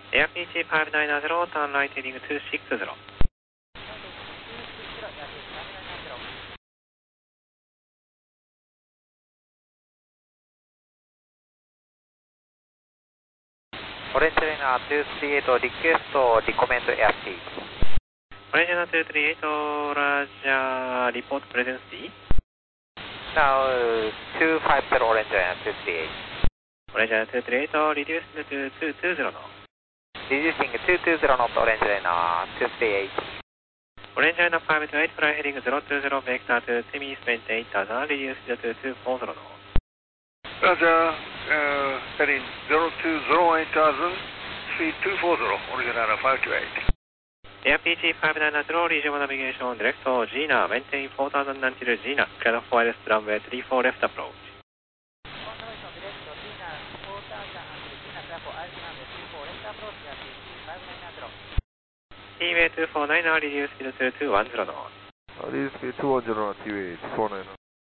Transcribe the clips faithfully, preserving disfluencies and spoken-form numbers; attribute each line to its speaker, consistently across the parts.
Speaker 1: エアピージーファイブナインゼロ、ターンライトヘディングツーシックスゼロ。
Speaker 2: オレンジライナーツースリーエイト、リクエスト、リコメンドエアスピード。
Speaker 1: オレンジライナーツースリーエイト、ラジャー、リポートプレゼンス D。
Speaker 2: Now, two five zero オレンジライナーツースリーエイト。
Speaker 1: オレンジライナーツースリーエイト、リデューストゥツーツーゼロの。
Speaker 2: Reducing ツーツーゼロ ノットオレンジライナーツースリーエイト。
Speaker 1: オレンジライナーファイブツーエイト、フライヘディングゼロツーゼロ、ベクターツーセミスペンテイターザー、リデューストゥツーフォーゼロの。
Speaker 3: Roger, uh, heading zero two zero eight thousand, speed two forty, Oregon five two eight.
Speaker 1: エアピージーファイブナインゼロ、リージョンナビゲーション、ディレクト、ジーナ、メンテインフォーターザンナンティル、ジーナ、クラドフォワイレスランウェイスリーフォーレフトアプローチ。T-Way ツーフォーナイン、リデュースピードツーツーワンゼロの。
Speaker 4: リデュースピードツーワンゼロの T-Way ツーフォーナイン。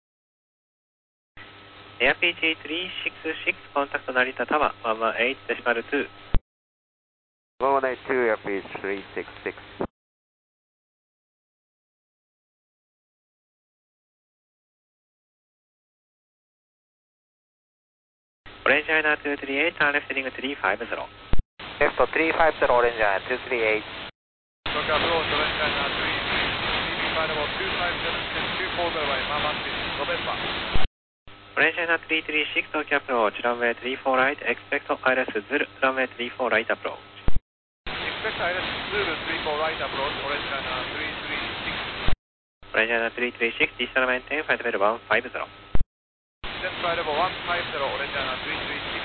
Speaker 1: エアピージースリーシックスシックス、コンタクト成田タワー、ワンワンエイトデシマルツー。
Speaker 4: ワンワンエイトツー、エアピージースリーシックスシックス。
Speaker 1: オレンジライナーツースリーエイト、ターンレフトヘディングスリーファイブゼロ。
Speaker 2: レフトスリーファイブゼロオレンジライナーツースリーエイト。
Speaker 3: Roger, approach, Orange Liner three three six, Leaving final two five seven, two four zero by Mama Street, November.
Speaker 1: オレンジライナースリースリーシックス、東京アプローチ、ランウェイスリーフォーライト、エクスペクトアイレスズル、ランウェイスリーフォーライトアプローチ。
Speaker 3: Expect I L S Zulu three four right approach, Orange Liner three three six.
Speaker 1: オレンジライナースリースリーシックス、ディスタルメンテン、ファイトベルワンファイブゼロ。
Speaker 3: Just flight level one five zero, Orange Liner three three six.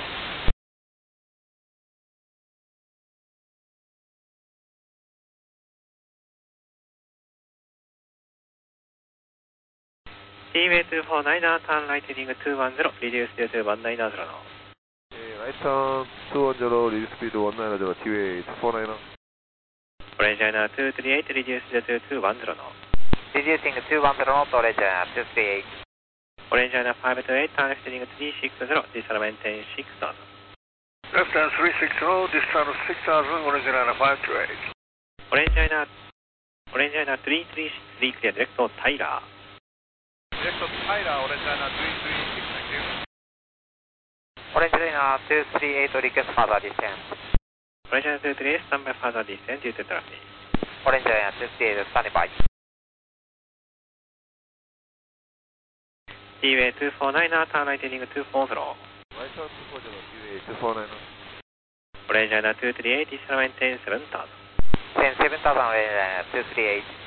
Speaker 1: T-Way ツーフォーナイン、ターンライトヘディングツーワンゼロ、リデュースツーワンナインゼロの。
Speaker 4: ライトターンツーワンゼロ、リデュースピードワンナインゼロ、T-Way ツーフォーナイン。
Speaker 1: オレンジライナーツースリーエイト、リデュースツーワンゼロの。
Speaker 2: Reducing ツーワンゼロ ノットオレンジライナーツースリーエイト。
Speaker 1: オレンジライナーファイブツーエイト、ターンレフトヘディングスリーシックスゼロ、ディスタルメンテンシックスターズ。
Speaker 3: Left hand three six zero, distance six thousand, Orange Liner five two eight.
Speaker 1: オレンジライナー、オレンジライナースリースリーシックス、リークリア、ディレクト、タイラー。
Speaker 3: Direct to Tyler, Orange Liner three three six, thank you.
Speaker 2: オレンジライナーツースリーエイトリクエストファーザーディステンス。
Speaker 1: オレンジライナーツースリーエイト、スタンバイファーザーディステンス、デューテトラフィー。
Speaker 2: オレンジライナーツースリーエイトスタンディバイ。
Speaker 1: T-Way ツーフォーナイン、ターンライトヘディングツーフォーゼロ。
Speaker 4: ライトターンツーフォーゼロ、T-Way ツーフォーナイン。
Speaker 1: オレンジライナーツースリーエイト、ディスタルメンテンセブンターズ。
Speaker 2: セブンタウザンオレンジライナーツースリーエイト。